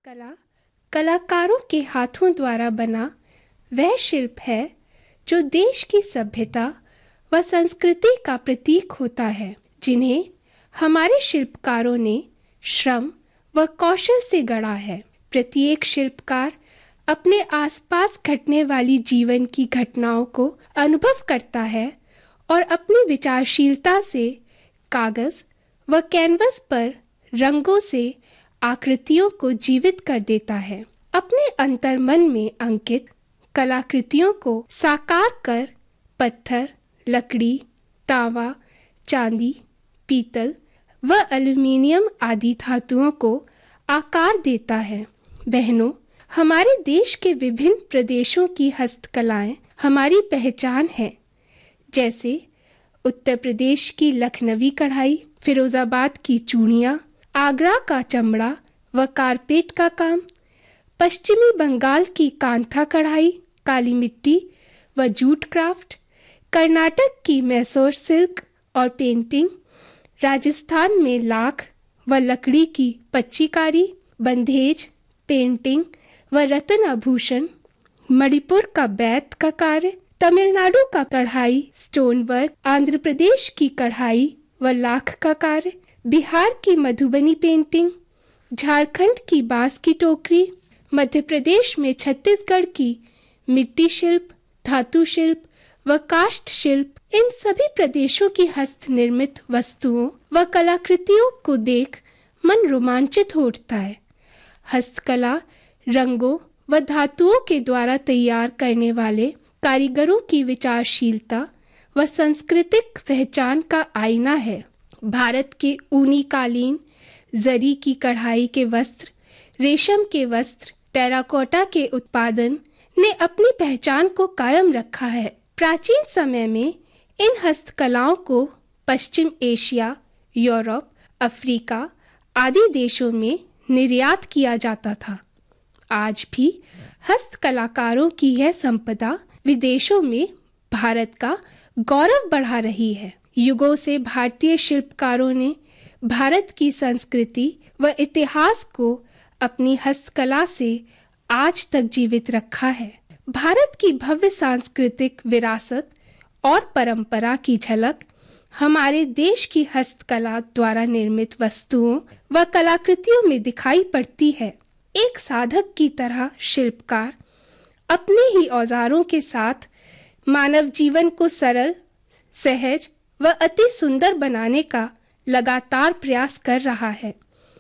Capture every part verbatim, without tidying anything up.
कला कलाकारों के हाथों द्वारा बना वह शिल्प है जो देश की सभ्यता व संस्कृति का प्रतीक होता है, जिन्हें हमारे शिल्पकारों ने श्रम व कौशल से गढ़ा है। प्रत्येक शिल्पकार अपने आसपास घटने वाली जीवन की घटनाओं को अनुभव करता है और अपनी विचारशीलता से कागज व कैनवस पर रंगों से आकृतियों को जीवित कर देता है। अपने अंतर्मन में अंकित कलाकृतियों को साकार कर पत्थर, लकड़ी, तांबा, चांदी, पीतल व एल्युमिनियम आदि धातुओं को आकार देता है। बहनों, हमारे देश के विभिन्न प्रदेशों की हस्तकलाएं हमारी पहचान है, जैसे उत्तर प्रदेश की लखनवी कढ़ाई, फिरोजाबाद की चूड़ियाँ, आगरा का चमड़ा व कारपेट का काम, पश्चिमी बंगाल की कांथा कढ़ाई, काली मिट्टी व जूट क्राफ्ट, कर्नाटक की मैसूर सिल्क और पेंटिंग, राजस्थान में लाख व लकड़ी की पच्चीकारी, बंधेज, पेंटिंग व रत्न आभूषण, मणिपुर का बैत का कार्य, तमिलनाडु का कढ़ाई, स्टोन वर्क, आंध्र प्रदेश की कढ़ाई व लाख का कार्य, बिहार की मधुबनी पेंटिंग, झारखंड की बांस की टोकरी, मध्य प्रदेश में छत्तीसगढ़ की मिट्टी शिल्प, धातु शिल्प व काष्ठ शिल्प, इन सभी प्रदेशों की हस्त निर्मित वस्तुओं व कलाकृतियों को देख मन रोमांचित हो उठता है। हस्तकला रंगों व धातुओं के द्वारा तैयार करने वाले कारीगरों की विचारशीलता व सांस्कृतिक पहचान का आईना है। भारत के ऊनी कालीन, जरी की कढ़ाई के वस्त्र, रेशम के वस्त्र, टेराकोटा के उत्पादन ने अपनी पहचान को कायम रखा है। प्राचीन समय में इन हस्तकलाओं को पश्चिम एशिया, यूरोप, अफ्रीका आदि देशों में निर्यात किया जाता था। आज भी हस्तकलाकारों की यह संपदा विदेशों में भारत का गौरव बढ़ा रही है। युगों से भारतीय शिल्पकारों ने भारत की संस्कृति व इतिहास को अपनी हस्तकला से आज तक जीवित रखा है। भारत की भव्य सांस्कृतिक विरासत और परंपरा की झलक हमारे देश की हस्तकला द्वारा निर्मित वस्तुओं व कलाकृतियों में दिखाई पड़ती है। एक साधक की तरह शिल्पकार अपने ही औजारों के साथ मानव जीवन को सरल, सहज व अति सुंदर बनाने का लगातार प्रयास कर रहा है।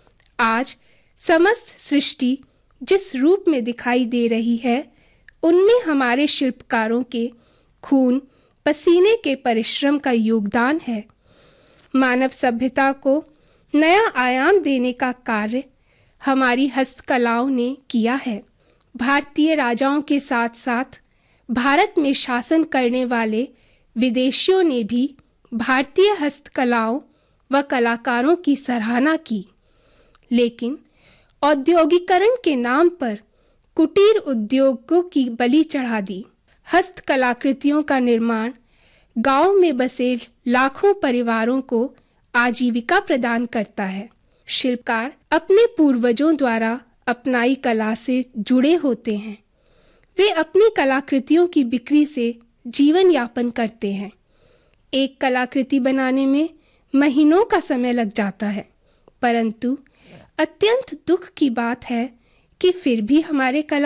आज समस्त सृष्टि जिस रूप में दिखाई दे रही है, उनमें हमारे शिल्पकारों के खून पसीने के परिश्रम का योगदान है। मानव सभ्यता को नया आयाम देने का कार्य हमारी हस्तकलाओं ने किया है। भारतीय राजाओं के साथ साथ भारत में शासन करने वाले विदेशियों ने भी भारतीय हस्तकलाओं व कलाकारों की सराहना की, लेकिन औद्योगिकरण के नाम पर कुटीर उद्योगों की बलि चढ़ा दी। हस्तकलाकृतियों का निर्माण गांव में बसे लाखों परिवारों को आजीविका प्रदान करता है। शिल्पकार अपने पूर्वजों द्वारा अपनाई कला से जुड़े होते हैं। वे अपनी कलाकृतियों की बिक्री से जीवन यापन करते हैं। एक कलाकृति बनाने में महीनों का समय लग जाता है, परंतु अत्यंत दुख की बात है कि फिर भी हमारे कला